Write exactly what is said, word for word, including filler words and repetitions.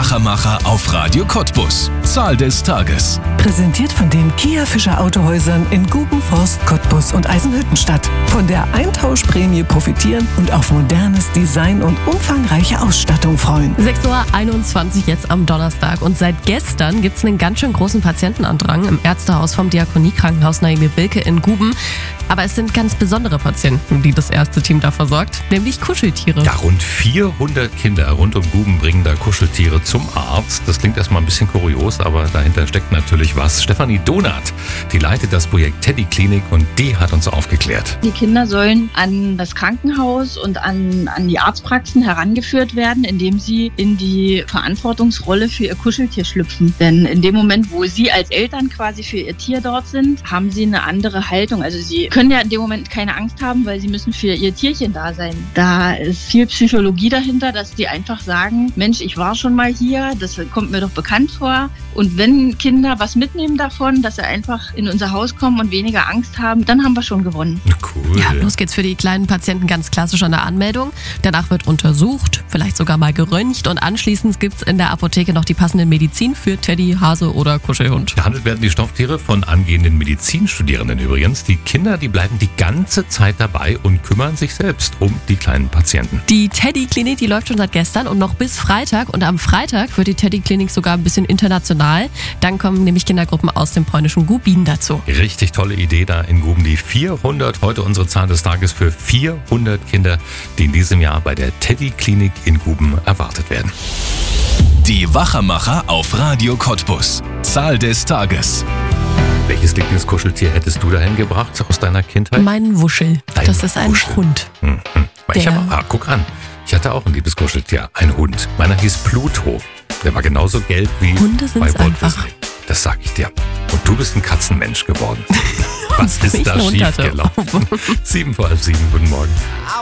Wachermacher auf Radio Cottbus. Zahl des Tages. Präsentiert von den Kia Fischer Autohäusern in Guben, Forst, Cottbus und Eisenhüttenstadt. Von der Eintauschprämie profitieren und auf modernes Design und umfangreiche Ausstattung freuen. sechs Uhr einundzwanzig jetzt am Donnerstag. Und seit gestern gibt es einen ganz schön großen Patientenandrang im Ärztehaus vom Diakoniekrankenhaus Naime Wilke in Guben. Aber es sind ganz besondere Patienten, die das erste Team da versorgt, nämlich Kuscheltiere. Ja, rund vierhundert Kinder rund um Guben bringen da Kuscheltiere zum Arzt. Das klingt erstmal ein bisschen kurios, aber dahinter steckt natürlich was. Stefanie Donath, die leitet das Projekt Teddy Klinik und die hat uns aufgeklärt. Die Kinder sollen an das Krankenhaus und an, an die Arztpraxen herangeführt werden, indem sie in die Verantwortungsrolle für ihr Kuscheltier schlüpfen. Denn in dem Moment, wo sie als Eltern quasi für ihr Tier dort sind, haben sie eine andere Haltung. Also sie können ja in dem Moment keine Angst haben, weil sie müssen für ihr Tierchen da sein. Da ist viel Psychologie dahinter, dass die einfach sagen, Mensch, ich war schon mal hier, das kommt mir doch bekannt vor. Und wenn Kinder was mitnehmen davon, dass sie einfach in unser Haus kommen und weniger Angst haben, dann haben wir schon gewonnen. Cool. Ja, los geht's für die kleinen Patienten ganz klassisch an der Anmeldung. Danach wird untersucht, vielleicht sogar mal geröntgt und anschließend gibt's in der Apotheke noch die passende Medizin für Teddy, Hase oder Kuschelhund. Behandelt werden die Stofftiere von angehenden Medizinstudierenden übrigens. Die Kinder, die bleiben die ganze Zeit dabei und kümmern sich selbst um die kleinen Patienten. Die Teddy-Klinik, die läuft schon seit gestern und noch bis Freitag. Und am Freitag wird die Teddy-Klinik sogar ein bisschen international. Dann kommen nämlich Kindergruppen aus dem polnischen Gubin dazu. Richtig tolle Idee da in Guben. Die vierhundert, heute unsere Zahl des Tages für vierhundert Kinder, die in diesem Jahr bei der Teddy-Klinik in Guben erwartet werden. Die Wachermacher auf Radio Cottbus. Zahl des Tages. Welches Lieblingskuscheltier hättest du dahin gebracht aus deiner Kindheit? Mein Wuschel. Dein das ist ein Wuschel. Hund. Hm, hm. Ich Der- hab, ah, guck an. Ich hatte auch ein Liebeskuscheltier, ein Hund. Meiner hieß Pluto. Der war genauso gelb wie Hunde sind's bei Walt einfach. Disney. Das sag ich dir. Und du bist ein Katzenmensch geworden. Was ist Ich da einen Hund hatte. schiefgelaufen? Sieben vor halb sieben, guten Morgen.